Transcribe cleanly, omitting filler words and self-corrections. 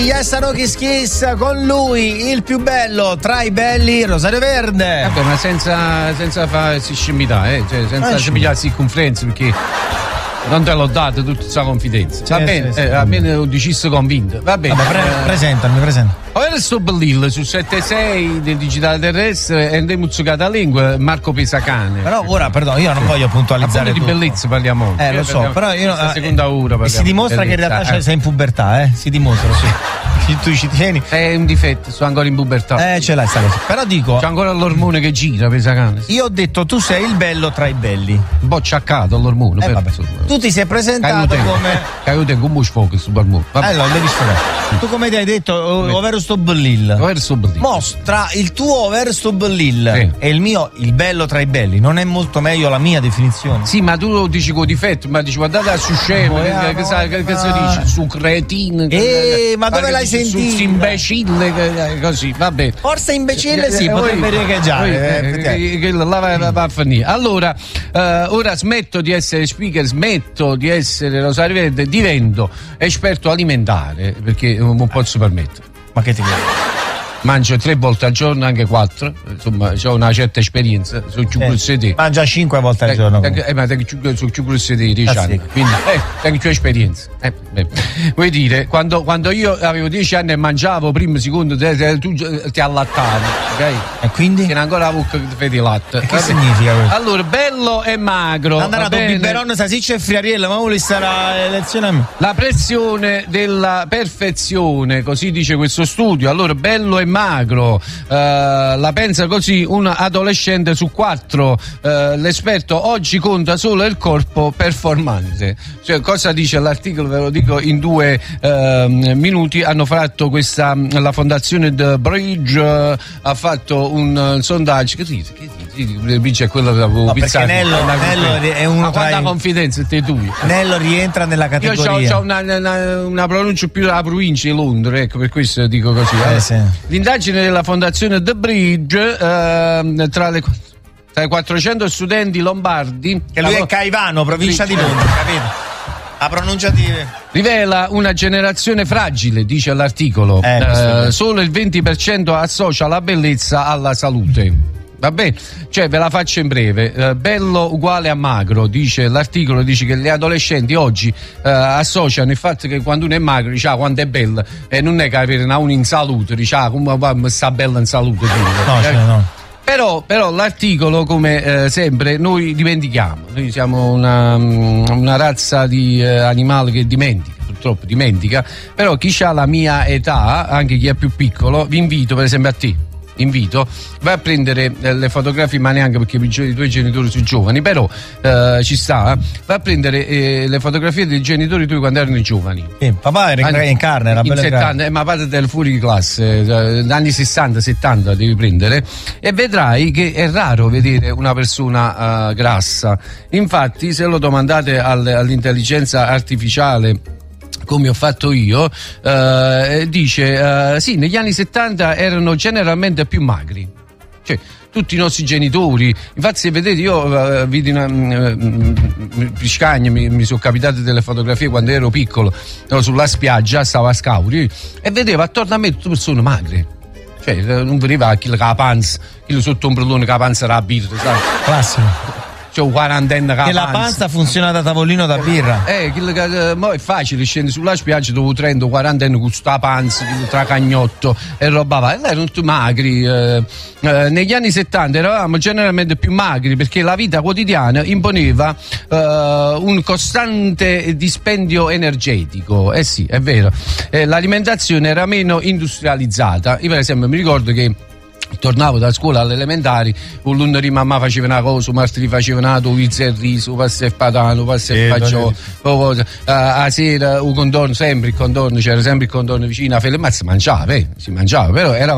Yesano Kiss Kiss, con lui il più bello tra i belli, Rosario Verde. Vabbè, ma senza farsi scimità, cioè senza pigliarsi confidenza, perché non te l'ho dato tutta questa confidenza. Va bene, almeno ho deciso convinto. Va bene. Presentami. Ora sto bellillo su 76 del digitale terrestre e andiamo zuccata lingua Marco Pesacane. Però ora, perdono, io non voglio puntualizzare. Di bellezza parliamo. Lo so, però io seconda ora si dimostra che in realtà sei in pubertà, si dimostra, sì. Tu ci tieni. È un difetto, sto ancora in pubertà. Ce l'hai, sta cosa. Però dico, c'è ancora l'ormone che gira, Pesacane. Io ho detto tu sei il bello tra i belli. Un po' ciaccato l'ormone. Tu ti sei presentato come io tengo un bushfog sul barmone. Allora devi sfogare. Tu come ti hai detto, ovvero sto bellil. Mostra il tuo over sto bellil. E il mio, il bello tra i belli. Non è molto meglio la mia definizione? Sì, ma tu lo dici con difetto, ma dici guardate su scemo, che si dice? Su cretino. Ma dove l'hai sentito? Su imbecille, così, vabbè. Forse imbecille sì, potrebbe riecheggiare. Che la va a finire. Allora, ora smetto di essere speaker, smetto di essere Rosario Verde, divento esperto alimentare, perché non posso permettere. Ma che ti vuoi? Mangio 3 volte al giorno, anche 4, insomma, ho una certa esperienza, sono più grossi di te. Mangia 5 volte al giorno. Ma sono più grossi di 10 anni, quindi tengo più esperienza. Vuoi dire, quando io avevo 10 anni e mangiavo primo, secondo, tu ti allattavi, ok? E quindi? Che ancora la bocca che di latte. E che significa questo? Allora, bello e magro. Andare a biberon, salsiccia e friariella, ma vuoi stare l'elezione a me? La pressione della perfezione, così dice questo studio. Allora, bello e magro, la pensa così un adolescente su 4. L'esperto oggi conta solo il corpo performante. Cioè, cosa dice l'articolo? Ve lo dico in 2 minuti. Hanno fatto la fondazione The Bridge ha fatto un sondaggio. Che dice quello che avevo perché Nello è uno tra quanta confidenza te tu. Nello rientra nella categoria. Io ho una pronuncia più della provincia di Londra, ecco, per questo dico così. Sì. L'indagine della fondazione The Bridge tra i 400 studenti lombardi, che lui è Caivano, provincia di Londra, capito? La pronuncia di rivela una generazione fragile, dice l'articolo. Solo il 20% associa la bellezza alla salute. Vabbè, cioè ve la faccio in breve. Bello uguale a magro, dice l'articolo, dice che gli adolescenti oggi associano il fatto che quando uno è magro dice quanto è bello, e non è che avere uno in salute, dice come sta bello in salute. No. Però l'articolo, come sempre, noi dimentichiamo. Noi siamo una razza di animale che purtroppo dimentica. Però chi ha la mia età, anche chi è più piccolo, vi invito per esempio a te. Vai a prendere le fotografie, ma neanche perché i tuoi genitori sono giovani, però ci sta. Vai a prendere le fotografie dei genitori tuoi quando erano giovani. Papà era in carne, era bello 70, ma padre del fuori di classe, anni 60-70 devi prendere, e vedrai che è raro vedere una persona grassa. Infatti, se lo domandate all'intelligenza artificiale, come ho fatto io, dice sì, negli anni 70 erano generalmente più magri, cioè tutti i nostri genitori. Infatti, se vedete, io vidi Piscagna, mi sono capitate delle fotografie quando ero piccolo, ero sulla spiaggia, stavo a Scauri e vedevo attorno a me tutte persone magre. Cioè non veniva chi la panza, chi sotto un ombrellone che la panza era a birra, sai? Classico. C'è un quarantenne che la panza funziona da tavolino da birra. Ma è facile, scendi sulla spiaggia dopo 30-40 anni con sta panza, tra cagnotto e roba va. Erano tutti magri. Negli anni 70 eravamo generalmente più magri perché la vita quotidiana imponeva un costante dispendio energetico. Sì, è vero. L'alimentazione era meno industrializzata. Io per esempio mi ricordo che tornavo da scuola alle elementari, un lunedì mamma faceva una cosa, un martedì faceva una tovizza e riso, pasta e patano, pasta e fagiolo, a sera un contorno, sempre il contorno, c'era sempre il contorno vicino a Fele, ma si mangiava, però era